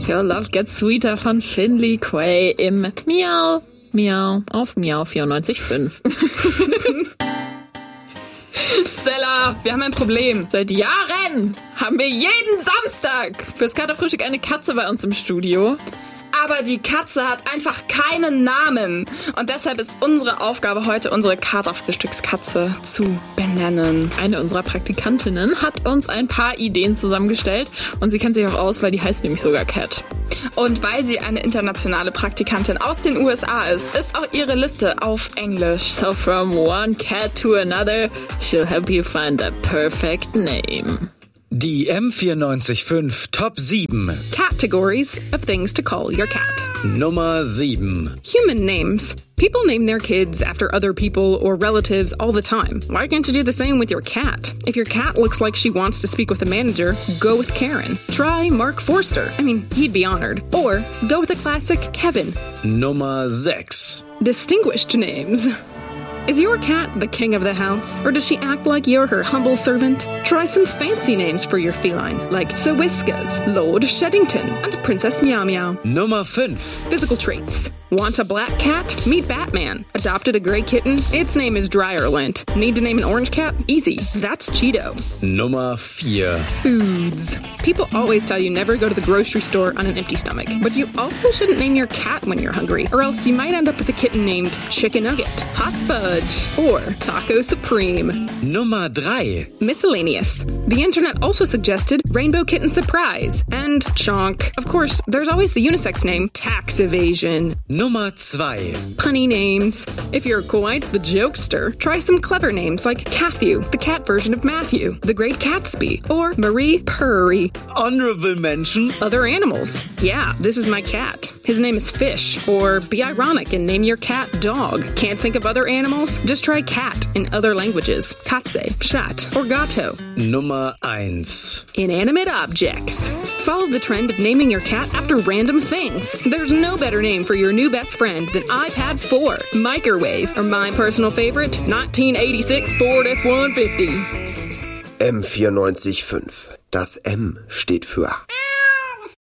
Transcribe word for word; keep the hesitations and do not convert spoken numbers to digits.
Your Love Gets Sweeter von Finley Quay im Miau, Miau auf Miau vierundneunzig Komma fünf. Stella, wir haben ein Problem. Seit Jahren haben wir jeden Samstag fürs Katerfrühstück eine Katze bei uns im Studio. Aber die Katze hat einfach keinen Namen. Und deshalb ist unsere Aufgabe heute, unsere Katerfrühstückskatze zu benennen. Eine unserer Praktikantinnen hat uns ein paar Ideen zusammengestellt. Und sie kennt sich auch aus, weil die heißt nämlich sogar Cat. Und weil sie eine internationale Praktikantin aus den U S A ist, ist auch ihre Liste auf Englisch. So from one cat to another, she'll help you find the perfect name. Die M vierundneunzig Komma fünf Top sieben. Categories of things to call your cat. Nummer sieben. Human names. People name their kids after other people or relatives all the time. Why can't you do the same with your cat? If your cat looks like she wants to speak with a manager, go with Karen. Try Mark Forster. I mean, he'd be honored. Or go with the classic Kevin. Nummer sechs. Distinguished names. Is your cat the king of the house, or does she act like you're her humble servant? Try some fancy names for your feline, like Sir Whiskas, Lord Sheddington, and Princess Meow Meow. Nummer fünf. Physical traits. Want a black cat? Meet Batman. Adopted a gray kitten? Its name is Dryerlint. Need to name an orange cat? Easy. That's Cheeto. Nummer vier. Foods. People always tell you never go to the grocery store on an empty stomach, but you also shouldn't name your cat when you're hungry, or else you might end up with a kitten named Chicken Nugget, Hot Fudge, or Taco Supreme. Nummer drei. Miscellaneous. The internet also suggested Rainbow Kitten Surprise and Chonk. Of course, there's always the unisex name Tax Evasion. Nummer zwei. Punny names. If you're quite the jokester, try some clever names like Cathew, the cat version of Matthew, the Great Gatsby, or Marie Purry. Honorable mention. Other animals. Yeah, this is my cat. His name is Fish. Or be ironic and name your cat Dog. Can't think of other animals? Just try cat in other languages. Katze, Shat, or Gato. Nummer eins. Inanimate objects. Follow the trend of naming your cat after random things. There's no better name for your new best friend than iPad four, Microwave, or my personal favorite, nineteen eighty-six Ford F one fifty. M vierundneunzig Komma fünf. Das M steht für